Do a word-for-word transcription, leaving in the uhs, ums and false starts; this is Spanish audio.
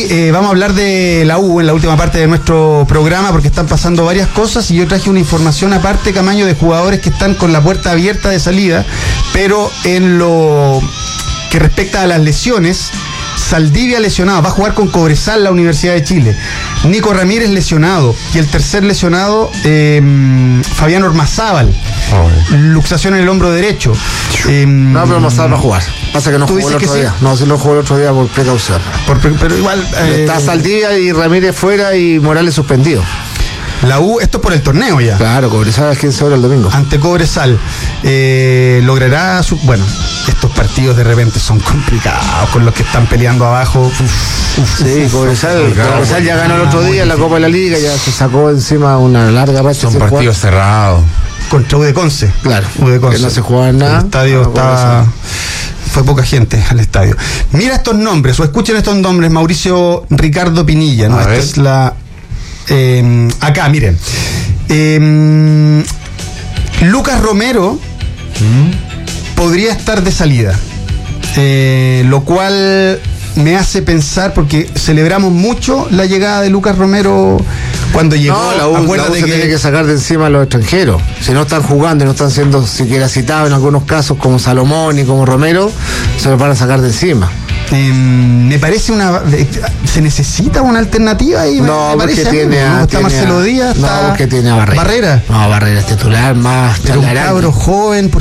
Y eh, vamos a hablar de la U en la última parte de nuestro programa porque están pasando varias cosas y yo traje una información aparte, Camaño, de jugadores que están con la puerta abierta de salida, pero en lo que respecta a las lesiones, Saldivia lesionado, va a jugar con Cobresal la Universidad de Chile. Nico Ramírez lesionado. Y el tercer lesionado, eh, Fabián Ormazábal. Oh, luxación en el hombro derecho. Eh, no, pero Ormazábal va a jugar. Pasa que no jugó el otro día. Sí? No, sí lo jugó el otro día por precaución. Por, pero igual. Eh, Está Saldivia y Ramírez fuera y Morales suspendido. La U, esto es por el torneo ya. Claro, Cobresal es quien se abre el domingo. Ante Cobresal. Eh, logrará su. Bueno, estos partidos de repente son complicados con los que están peleando abajo. Uf, uf, sí, uf, Cobresal, uf, Cobresal ya ganó el otro día en la Copa de la Liga, ya se sacó encima una larga racha. Son partidos cerrados. Contra U de Conce. Claro, U de Conce. Que no se jugaba nada. El estadio no, estaba. Fue poca gente al estadio. Mira estos nombres, o escuchen estos nombres. Mauricio Ricardo Pinilla, ¿no? Esta es la. Eh, acá, miren. Eh, Lucas Romero ¿Mm? podría estar de salida. Eh, lo cual me hace pensar, porque celebramos mucho la llegada de Lucas Romero cuando llegó. No, la U, acuérdate la U se que tiene que sacar de encima a los extranjeros. Si no están jugando y no están siendo siquiera citados en algunos casos, como Salomón y como Romero, se los van a sacar de encima. Eh, me parece una. Se necesita una alternativa ahí. No, me porque parece tiene a, ¿no? Está tiene Marcelo a, Díaz. No, está porque tiene a Barrera. Barrera. No, Barrera es titular más. Pero un cabro joven.